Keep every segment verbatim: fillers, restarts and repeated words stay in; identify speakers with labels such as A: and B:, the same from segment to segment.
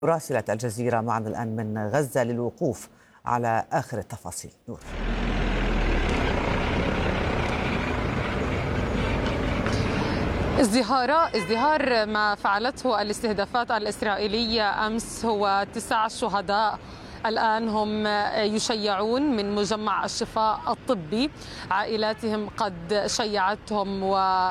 A: مراسلة الجزيرة معنا الآن من غزة للوقوف على آخر التفاصيل. نور.
B: ازدهار ازدهار ما فعلته الاستهدافات الإسرائيلية أمس هو تسع شهداء الآن هم يشيعون من مجمع الشفاء الطبي، عائلاتهم قد شيعتهم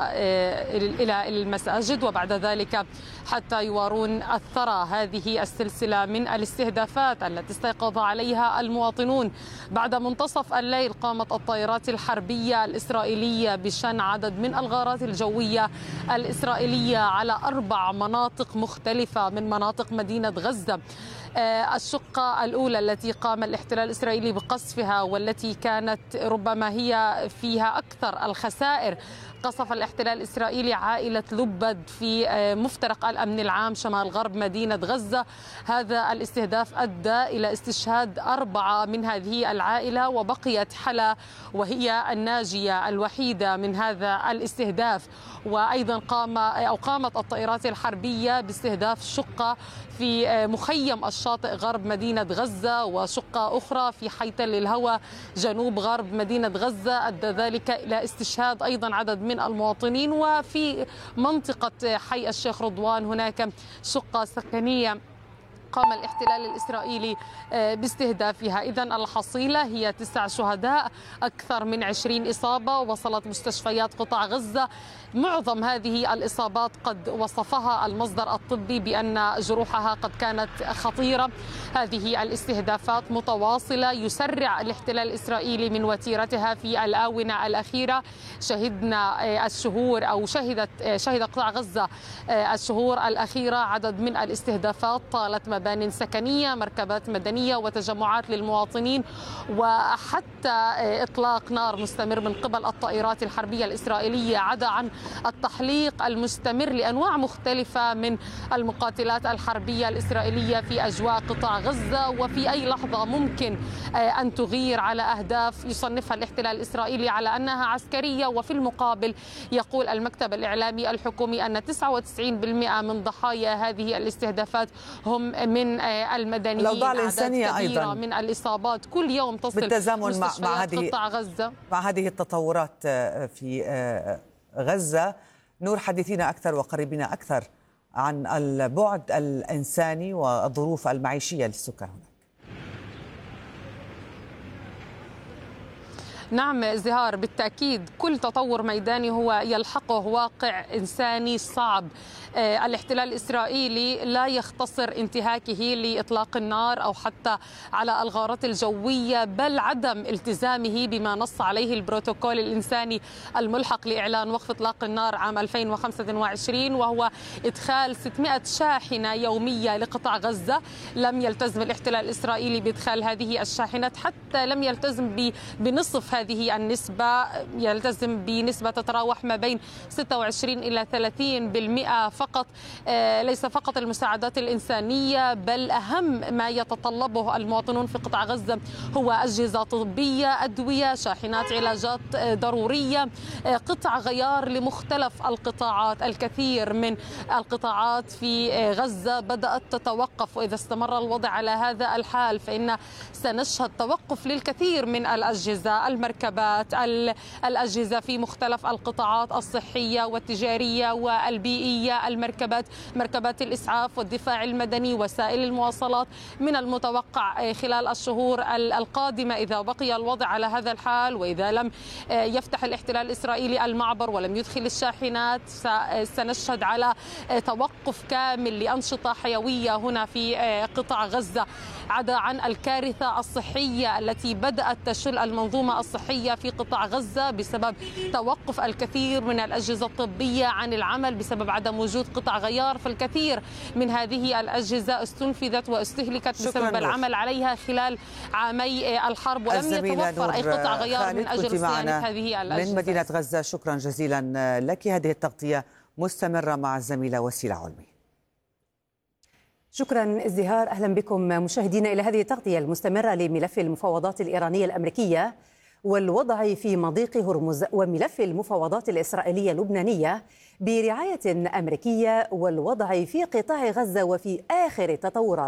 B: إلى المساجد وبعد ذلك حتى يوارون الثرى. هذه السلسلة من الاستهدافات التي استيقظ عليها المواطنون بعد منتصف الليل. قامت الطائرات الحربية الإسرائيلية بشن عدد من الغارات الجوية الإسرائيلية على أربع مناطق مختلفة من مناطق مدينة غزة. الشقة الأولى التي قام الاحتلال الإسرائيلي بقصفها والتي كانت ربما هي فيها أكثر الخسائر، قصف الاحتلال الإسرائيلي عائلة لبد في مفترق الأمن العام شمال غرب مدينة غزة. هذا الاستهداف أدى إلى استشهاد أربعة من هذه العائلة، وبقيت حلا وهي الناجية الوحيدة من هذا الاستهداف. وأيضا قام أو قامت الطائرات الحربية باستهداف شقة في مخيم الشاطئ غرب مدينة غزة، وشقة أخرى في حي تل الهوى جنوب غرب مدينة غزة، أدى ذلك إلى استشهاد أيضا عدد من المواطنين. وفي منطقة حي الشيخ رضوان هناك شقة سكنية قام الاحتلال الإسرائيلي باستهدافها. إذن الحصيلة هي تسع شهداء، أكثر من عشرين إصابة. وصلت مستشفيات قطاع غزة معظم هذه الإصابات قد وصفها المصدر الطبي بأن جروحها قد كانت خطيرة. هذه الاستهدافات متواصلة يسرع الاحتلال الإسرائيلي من وتيرتها في الآونة الأخيرة. شهدنا الشهور أو شهدت شهد قطاع غزة الشهور الأخيرة عدد من الاستهدافات، طالت مبان سكنية، مركبات مدنية، وتجمعات للمواطنين، وحتى إطلاق نار مستمر من قبل الطائرات الحربية الإسرائيلية، عدا عن التحليق المستمر لأنواع مختلفة من المقاتلات الحربية الإسرائيلية في أجواء قطاع غزة. وفي أي لحظة ممكن أن تغير على أهداف يصنفها الاحتلال الإسرائيلي على أنها عسكرية. وفي المقابل يقول المكتب الإعلامي الحكومي أن تسعة وتسعين بالمئة من ضحايا هذه الاستهدافات هم من المدنيين.
A: الأوضاع الإنسانية أيضا
B: من الإصابات كل يوم تصل
A: بالتزامن مع, مع هذه
B: قطاع غزة
A: مع هذه التطورات في غزة. نور، حدثينا أكثر وقربينا أكثر عن البعد الإنساني والظروف المعيشية للسكان هناك.
B: نعم ازدهار، بالتأكيد كل تطور ميداني هو يلحقه واقع إنساني صعب. الاحتلال الإسرائيلي لا يختصر انتهاكه لإطلاق النار أو حتى على الغارات الجوية، بل عدم التزامه بما نص عليه البروتوكول الإنساني الملحق لإعلان وقف إطلاق النار عام ألفين وخمسة وعشرين، وهو إدخال ستمائة شاحنة يومية لقطاع غزة. لم يلتزم الاحتلال الإسرائيلي بإدخال هذه الشاحنات، حتى لم يلتزم بنصف هذه النسبة، يلتزم بنسبة تتراوح ما بين ستة وعشرين إلى ثلاثين بالمئة فقط. ليس فقط المساعدات الإنسانية، بل أهم ما يتطلبه المواطنون في قطاع غزة هو أجهزة طبية، أدوية، شاحنات علاجات ضرورية، قطع غيار لمختلف القطاعات. الكثير من القطاعات في غزة بدأت تتوقف، وإذا استمر الوضع على هذا الحال فإن سنشهد توقف للكثير من الأجهزة، المركبات، الأجهزة في مختلف القطاعات الصحية والتجارية والبيئية، المركبات، مركبات الإسعاف والدفاع المدني، وسائل المواصلات. من المتوقع خلال الشهور القادمة إذا بقي الوضع على هذا الحال، وإذا لم يفتح الاحتلال الإسرائيلي المعبر ولم يدخل الشاحنات، سنشهد على توقف كامل لأنشطة حيوية هنا في قطاع غزة، عدا عن الكارثة الصحية التي بدأت تشل المنظومة الصحية في قطاع غزة بسبب توقف الكثير من الأجهزة الطبية عن العمل بسبب عدم وجود قطع غيار. فالكثير من هذه الأجهزة استنفذت واستهلكت بسبب العمل عليها خلال عامي الحرب، ولم يتوفر أي قطع غيار من أجل صيانة هذه الأجهزة.
A: من مدينة غزة شكرا جزيلا لك. هذه التغطية مستمرة مع الزميلة وسيلة علمي.
C: شكرا ازدهار. أهلا بكم مشاهدينا إلى هذه التغطية المستمرة لملف المفاوضات الإيرانية الأمريكية والوضع في مضيق هرمز، وملف المفاوضات الإسرائيلية اللبنانية برعاية أمريكية، والوضع في قطاع غزة وفي آخر التطورات.